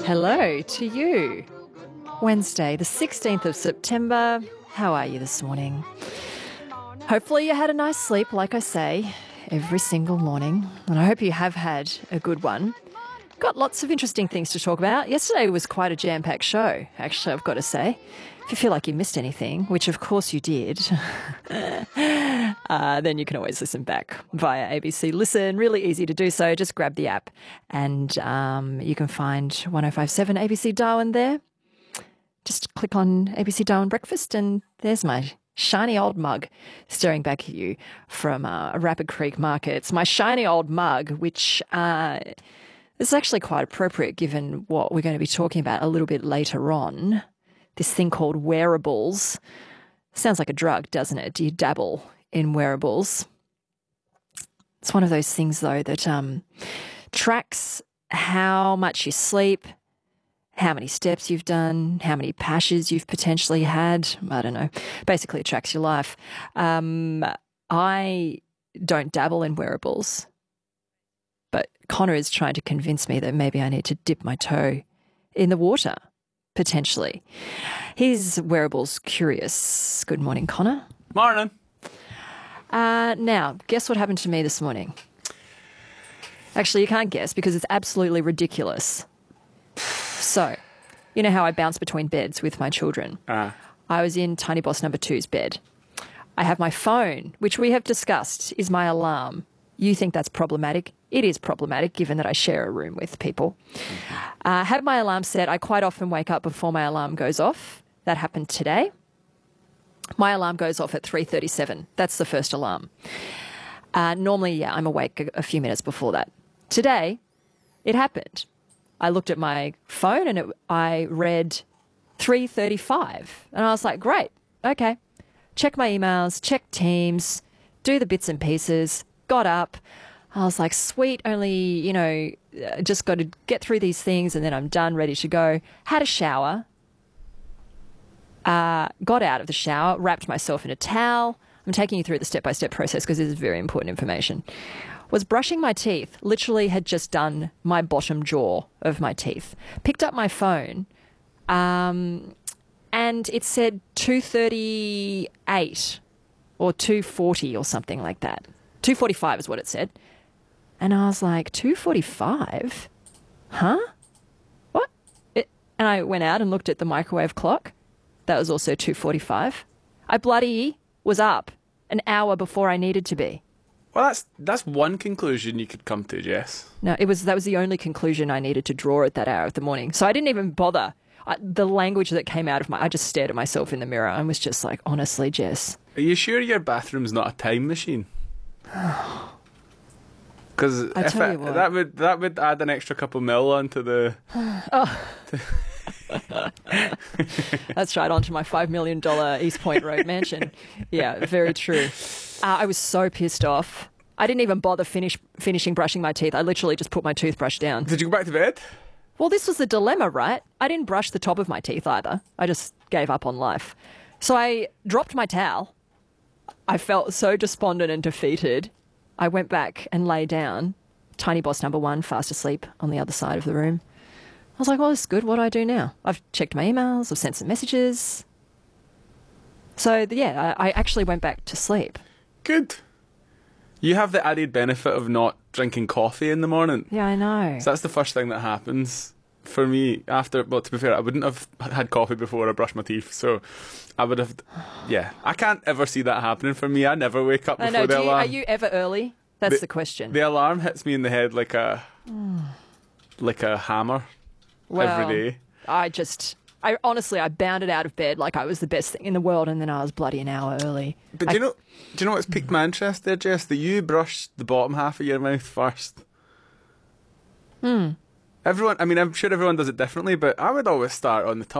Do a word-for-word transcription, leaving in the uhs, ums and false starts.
Hello to you. Wednesday, the sixteenth of September. How are you this morning? Hopefully you had a nice sleep, like I say, every single morning. And I hope you have had a good one. Got lots of interesting things to talk about. Yesterday was quite a jam-packed show, actually, I've got to say. If you feel like you missed anything, which of course you did, uh, then you can always listen back via A B C Listen. Really easy to do so. Just grab the app and um, you can find one oh five point seven A B C Darwin there. Just click on A B C Darwin Breakfast and there's my shiny old mug staring back at you from uh, Rapid Creek Markets. My shiny old mug, which uh, is actually quite appropriate given what we're going to be talking about a little bit later on. This thing called wearables. Sounds like a drug, doesn't it? Do you dabble in wearables? It's one of those things, though, that um, tracks how much you sleep, how many steps you've done, how many pashes you've potentially had. I don't know. Basically, it tracks your life. Um, I don't dabble in wearables, but Connor is trying to convince me that maybe I need to dip my toe in the water. Potentially. He's wearables curious. Good morning, Connor. Morning. Uh, now, guess what happened to me this morning? Actually, you can't guess because it's absolutely ridiculous. So, you know how I bounce between beds with my children? Uh. I was in Tiny Boss number two's bed. I have my phone, which we have discussed is my alarm. You think that's problematic? It is problematic given that I share a room with people. I uh, have my alarm set. I quite often wake up before my alarm goes off. That happened today. My alarm goes off at three thirty-seven. That's the first alarm. Uh, normally, yeah, I'm awake a, a few minutes before that. Today, it happened. I looked at my phone and it, I read three thirty-five. And I was like, great, okay. Check my emails, check Teams, do the bits and pieces. Got up. I was like, sweet, only, you know, just got to get through these things and then I'm done, ready to go. Had a shower. Uh, got out of the shower, wrapped myself in a towel. I'm taking you through the step-by-step process because this is very important information. Was brushing my teeth, literally had just done my bottom jaw of my teeth. Picked up my phone um, and it said two thirty-eight or two forty or something like that. two forty-five is what it said. And I was like, two forty-five? Huh? What? It, and I went out and looked at the microwave clock. That was also two forty-five. I bloody was up an hour before I needed to be. Well, that's that's one conclusion you could come to, Jess. No, it was that was the only conclusion I needed to draw at that hour of the morning. So I didn't even bother. I, the language that came out of my... I just stared at myself in the mirror and was just like, honestly, Jess. Are you sure your bathroom's not a time machine? Because that would that would add an extra couple mil onto the. Oh. That's right, onto my five million dollar East Point Road mansion. Yeah, very true. Uh, I was so pissed off. I didn't even bother finish finishing brushing my teeth. I literally just put my toothbrush down. Did you go back to bed? Well, this was the dilemma, right? I didn't brush the top of my teeth either. I just gave up on life. So I dropped my towel. I felt so despondent and defeated. I went back and lay down. Tiny Boss number one, fast asleep on the other side of the room. I was like, well, this is good. What do I do now? I've checked my emails. I've sent some messages. So, yeah, I, I actually went back to sleep. Good. You have the added benefit of not drinking coffee in the morning. Yeah, I know. So that's the first thing that happens for me after, well, to be fair, I wouldn't have had coffee before I brushed my teeth. So I would have, yeah. I can't ever see that happening for me. I never wake up before I know. the Do you, alarm. are you ever early? That's the, the question. The alarm hits me in the head like a, like a hammer well, every day. I just, I honestly, I bounded out of bed like I was the best thing in the world and then I was bloody an hour early. But I, do you know, do you know what's piqued my interest there, Jess? That you brush the bottom half of your mouth first. Hmm. Everyone, I mean, I'm sure everyone does it differently, but I would always start on the top.